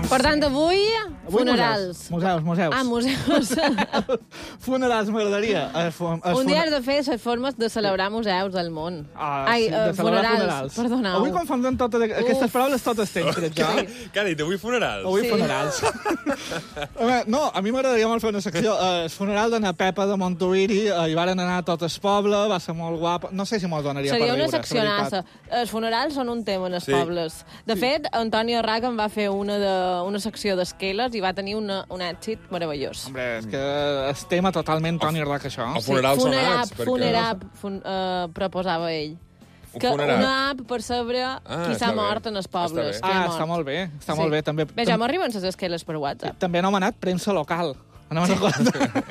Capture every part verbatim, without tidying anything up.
Per tant, avui, avui funerals. Museus, museus. Ah, museus. Funerals, m'agradaria. Un dia has de fer les formes de celebrar museus del món. Ah, Ai, sí, uh, de celebrar funerals. funerals. Perdoneu. Avui confondem totes aquestes paraules, totes tens, crec jo. Què ha dit? Avui funerals? Avui Sí. funerals. A veure, no, a mi m'agradaria molt fer una secció. Eh, el funeral d'Ana Pepa de Montuïri, eh, hi varen anar a tot el poble, va ser molt guapa. No sé si mos donaria Seria per una riure, seccionassa. Els funerals són un tema en els Sí. pobles. De Sí. fet, Antonio Raga en va fer una, de, una secció d'esqueles i va tenir una, un èxit meravellós. Hombre, és que es tema totalment Toni Rock, això. O funerals Funerap, sonats. perquè- Funerap, fun, uh, proposava ell. Un Que funerap. una app per saber Ah, qui està s'ha bé. mort en els pobles. Està bé. qui ha Ah, mort. està molt bé, està Sí. molt bé. També, Bé, ja m'arriben les esqueles per WhatsApp. també han anomenat premsa local. No me'n recordo.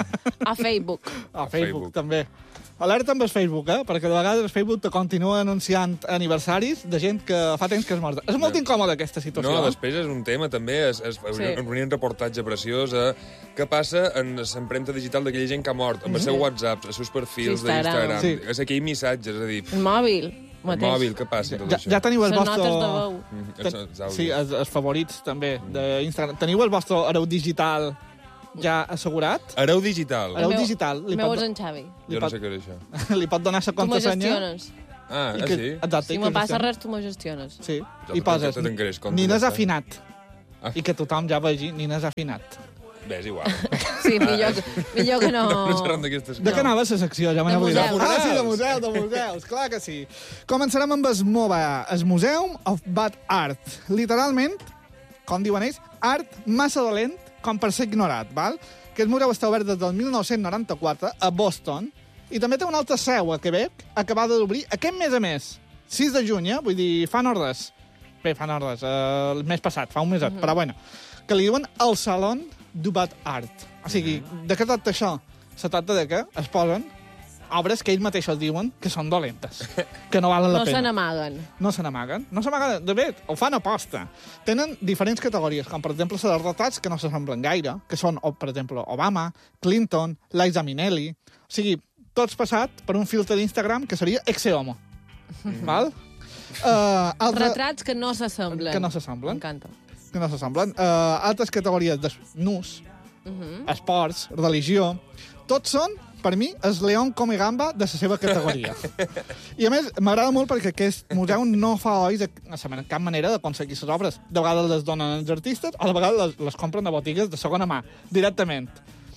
A Facebook. A Facebook, Facebook. també. Alerta amb el Facebook, eh? Perquè de vegades el Facebook te continua anunciant aniversaris de gent que fa temps que es mort. És molt incòmoda aquesta situació. No, després és un tema, també, es, es, Sí. sí. un reportatge preciós a què passa en l'empremta digital d'aquella gent que ha mort, amb el seu WhatsApp, els seus perfils Instagram. d'Instagram, Sí. és aquell missatge, és a dir, El mòbil. el Mateix. mòbil, què passa, tot Ja, això? ja teniu el Les vostre... notes de veu. Mm, Ten... els, els àudios. Sí, els, els favorits, també, d'Instagram. Teniu el vostre hereu digital ja assegurat? Hereu digital. Hereu meu- digital. Li El meu pot, és en Xavi. li Jo no pot, sé què és això. li pot donar la Tu me contrasenya. gestiones. Ah, i ah que- sí? Exacte, Si i me que passa gestiona. res, tu me gestiones. Sí, Jo i poses te t'encareix compte, Nines ja està. afinat. Ah. I que tothom ja vegi Nines afinat. Bé, és igual. Sí, millor, millor que no... No xerrem d'aquestes De què anava la secció? Ja m'he De oblidat. museus. Ah, sí, de museus, de museus, clar que sí. Començarem amb el MOBA, el Museum of Bad Art. Literalment, com diuen ells, art massa dolent com per ser ignorat, val? Aquest museu està obert des del mil nou-cents noranta-quatre a Boston i també té una altra seu a Quebec, acabada d'obrir aquest mes a mes, sis de juny, eh? Vull dir, fa no res. Bé, fa no res, eh, el mes passat, fa un meset, mm -hmm. però bueno, que li diuen el Salon du Bad Art. O sigui, de què tracta això? Se tracta de que es posen obres que ells mateixos diuen que són dolentes, que no valen la No se pena. n'amaguen. No se n'amaguen. No se n'amaguen. De fet, ho fan a posta. Tenen diferents categories, com per exemple les dels retrats que no s'assemblen gaire, que són, o, per exemple, Obama, Clinton, Liza Minnelli. O sigui, tots passat per un filtre d'Instagram que seria ex-homo. Val? Uh, altre... Retrats que no s'assemblen. Que no s'assemblen. M'encanta. Que no s'assemblen. Uh, altres categories de nus, Mhm. esports, religió... Tots són, per mi, el León Come Gamba de la seva categoria. I, a més, m'agrada molt perquè aquest museu no fa ois de, de cap manera d'aconseguir les obres. De vegades les donen als artistes o de vegades les, les compren a botigues de segona mà, directament.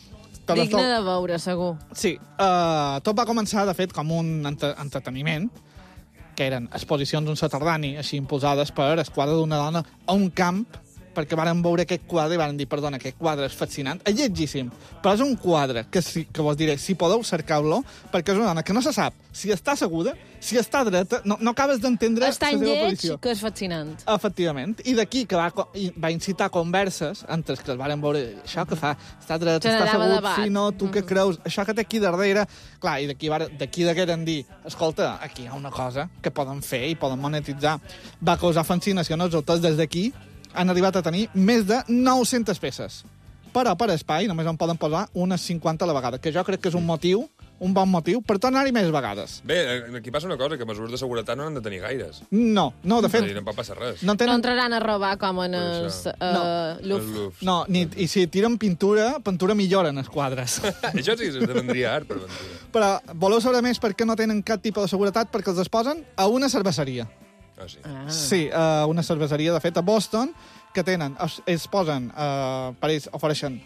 Te les Digne do- de veure, segur. Sí. Uh, tot va començar, de fet, com un entre entreteniment, que eren exposicions d'un setardani, així impulsades per el quadre d'una dona a un camp, perquè varen veure aquest quadre i varen dir, perdona, aquest quadre és fascinant, és lletgíssim, però és un quadre que, si, que vos diré, si podeu cercar-lo, perquè és una dona que no se sap si està asseguda, si està dreta, no, no acabes d'entendre la És tan seva lleig posició. que és fascinant. Efectivament. I d'aquí que va, co- i va incitar converses entre els que es varen veure això que fa, està dret, està Generava assegut, debat. si no, tu què Mhm. creus, això que té aquí darrere... Clar, i d'aquí varen- d'aquí degueren dir, escolta, aquí hi ha una cosa que poden fer i poden monetitzar. Va causar fascinació en els autors des d'aquí, han arribat a tenir més de nou-centes peces. Però per espai només en poden posar unes cinquanta a la vegada, que jo crec que és un motiu, un bon motiu, per tornar-hi més vegades. Bé, aquí passa una cosa, que mesures de seguretat no n'han de tenir gaires. No, no, de És a dir, fet, no pot passar res. no No tenen... entraran a robar com en Per el això. uh, Els Louvre. lufs. No, ni, i si tiren pintura, pintura milloren els quadres. Això sí que s'esdevendria art, per ventura. Però voleu saber més per què no tenen cap tipus de seguretat? Perquè els exposen a una cerveseria. Ah, sí. Ah. Sí, a una cerveseria, de fet, a Boston, que tenen, es, es posen, eh, per ells ofereixen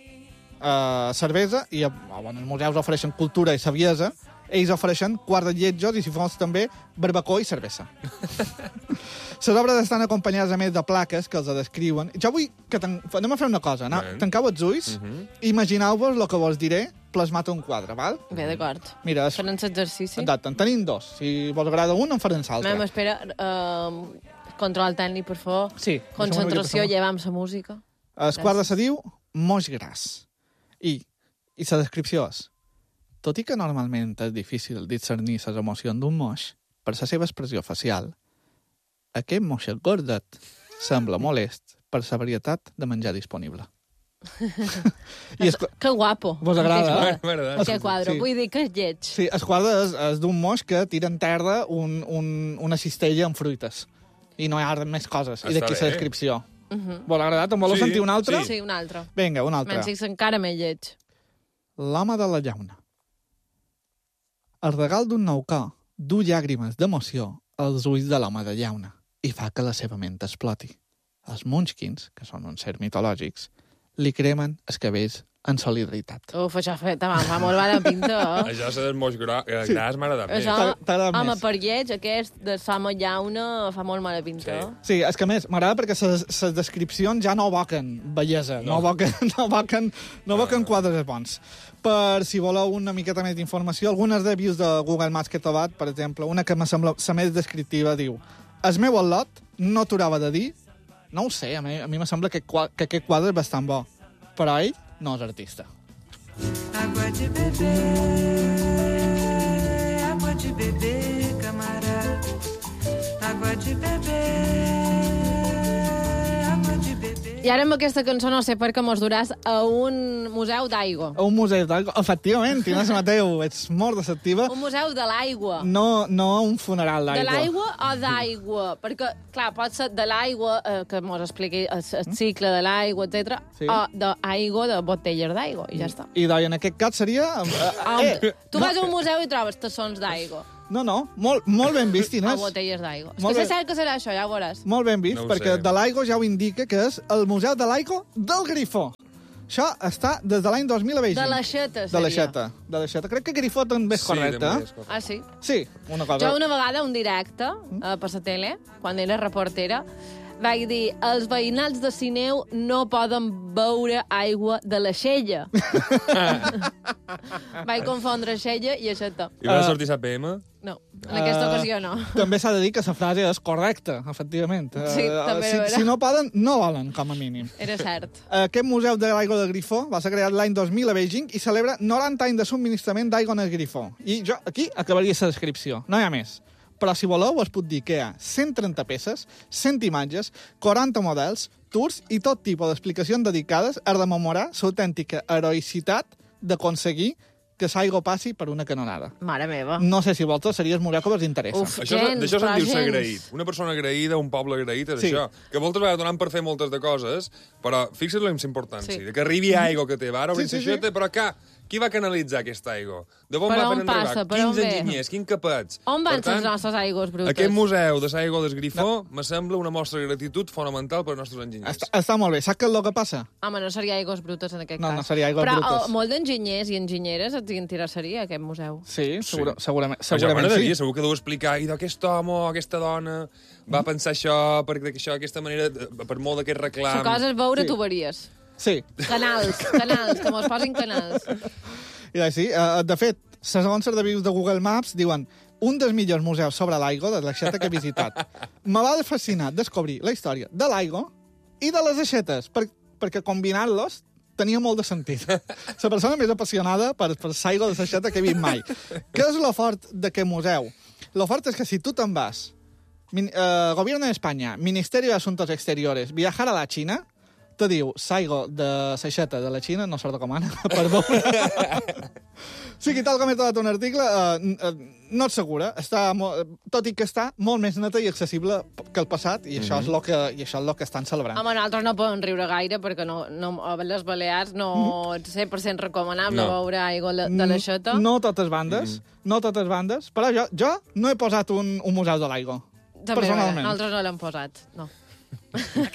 eh, cervesa, i a, bueno, els museus ofereixen cultura i saviesa, ells ofereixen quadres lletjos i, si fos també, barbacoa i cervesa. Les obres estan acompanyades, a més, de plaques que els descriuen. Jo vull que tan... anem a fer una cosa, no? Bé. Tancau els ulls, Uh -huh. imagineu-vos el que vos diré plasmat a un quadre, val? Bé, d'acord. Mira, es... Farem l'exercici. exacte, en tenim dos. Si vos agrada un, en farem l'altre. Mem, espera, uh, control tècnic, per favor. Sí. Concentració, deixa'm- llevam la música. El quadre se diu Moix Gras. I, i la descripció és: tot i que normalment és difícil discernir les emocions d'un moix per la seva expressió facial, aquest moixet gordet sembla molest per la varietat de menjar disponible. I es... Que guapo. Vos agrada, Aquest M'ha agradat. Aquest quadre. Sí. Vull dir que és lleig. Sí, el quadre és, és d'un moix que tira en terra un, un, una cistella amb fruites. I no hi ha més coses. I Està d'aquí la bé. descripció. Mhm. Vol agradar? Te'n voleu Sí, sentir un altre? Sí, un altre. Vinga, un altre. Menys que encara més lleig. L'home de la llauna. El regal d'un nou cor du llàgrimes d'emoció als ulls de l'home de llauna i fa que la seva ment exploti. Els Munchkins, que són uns sers mitològics, li cremen els cabells en solidaritat. Uf, això fa, fa, fa molt mala pinta, eh? Això és el moix gros, sí. Gras m'agrada més. Això, T'agrada- t'agrada home, més. per lleig, aquest de Sama Llauna fa molt mala pinta. Sí. eh? Sí, és que a més, m'agrada perquè les descripcions ja no evoquen bellesa, no, no evoquen, no evoquen, no evoquen quadres bons. Per si voleu una miqueta més d'informació, algunes reviews de Google Maps que he trobat, per exemple, una que me sembla la més descriptiva, diu: el meu al·lot no t'haurava de dir, no ho sé, a mi, a mi me sembla que, qua- que aquest quadre és bastant bo, però ell no és artista. Água de beber, água de beber, camarada. Água de beber, água de beber. I ara amb aquesta cançó no sé per què mos duràs a un museu d'aigua. A un museu d'aigua, efectivament, Inés Mateu, ets molt receptiva. Un museu de l'aigua. No, no un funeral De d'aigua. l'aigua o d'aigua? Perquè, clar, pot ser de l'aigua, eh, que mos expliqui el, el cicle de l'aigua, etcètera, Sí. o d'aigua, de botelles d'aigua, i ja està. I doncs, en aquest cas seria... Ah, Eh, tu no, vas a un museu i trobes tassons d'aigua, no, no, molt, molt ben vist, o Inés. botelles d'aigua. És Molt que bé. sé cert que serà això, ja ho veuràs. Molt ben vist, No ho perquè sé. de l'aigua ja ho indica que és el Museu de l'Aigua del Grifó. Això està des de l'any dos mil a Beijing. De l'aixeta, De seria. l'aixeta. De l'aixeta. Crec que Grifó també és correcte. també eh? és correcte. Ah, sí? Sí, una cosa. Jo una vegada, un directe, eh, per la tele, quan era reportera, vaig dir, els veïnats de Sineu no poden beure aigua de la xella. vaig confondre xella i aixeta. I va Uh, sortir a P M? No, en aquesta Eh, ocasió no. També s'ha de dir que la frase és correcta, efectivament. Sí, Eh, també si, era. si no poden, no volen, com a mínim. Era cert. Aquest Museu de l'Aigua del Grifó va ser creat l'any dos mil a Beijing i celebra noranta anys de subministrament d'aigua en el Grifó. I jo aquí acabaria la descripció, no hi ha més. Però si voleu us puc dir que hi ha cent trenta peces, cent imatges, quaranta models, tours i tot tipus d'explicacions dedicades a rememorar l'autèntica heroïcitat d'aconseguir que l'aigua passi per una canonada. Mare meva. No sé si vosaltres seria el museu que us interessa. Uf. Això, Gens, d'això se'n però diu ser gens. agraït. Una persona agraïda, un poble agraït, és Sí. això. Que moltes vegades donem per fer moltes de coses, però fixa't la importància. Sí. De que arribi aigua que té, va, ara Sí, sí, sí, sí, sí. sí. Però que, qui va canalitzar aquesta aigua? De on Per va on fer enregar? passa? Per on Quins ve? enginyers? Quins capets? On van Per les nostres aigües brutes? Aquest museu de l'aigua del Grifó me sembla una mostra de gratitud fonamental per als nostres enginyers. Està, està molt bé. Saps què és el que passa? Home, no seria aigües brutes en aquest No, cas. no seria aigües Però, brutes. Però molt d'enginyers i enginyeres et interessaria aquest museu. Sí, segura, Sí. segurament, Però jo segurament m'agradaria, sí. segur que deu explicar i d'aquest home o aquesta dona va pensar això, perquè això, d'aquesta manera, per molt d'aquest reclam... La cosa és veure Sí. tuberies. Sí, Canals, canals, que mos posin canals. i doncs sí. Uh, de fet, segons les reviews de Google Maps, diuen un dels millors museus sobre l'aigua de l'aixeta que he visitat. Me va fascinar descobrir la història de l'aigua i de les aixetes, per, perquè combinar-los tenia molt de sentit. La persona més apassionada per, per l'aigua de l'aixeta que he vist mai. Què és lo fort d'aquest museu? Lo fort és que si tu te'n vas, min, uh, Gobierno de España, Ministerio de Asuntos Exteriores, viajar a la Xina, te diu l'aigua de l'aixeta de la Xina no se recomana, perdó. Sí, que tal com he trobat un article, uh, no et segura. Està molt, tot i que està molt més neta i accessible que el passat, i això, és lo que, i això és el que estan celebrant. Home, nosaltres no podem riure gaire perquè no, no, a les Balears no és cent per cent recomanable No. beure aigua de de l'aixeta. No totes bandes, no totes bandes, però jo, jo no he posat un, un museu de l'aigua. També, personalment. nosaltres no l'hem posat, no.